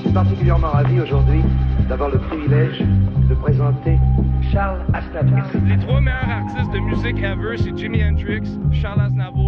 suis particulièrement ravi aujourd'hui d'avoir le privilège de présenter Charles Aznavour. Les trois meilleurs artistes de musique ever, c'est Jimi Hendrix, Charles Aznavour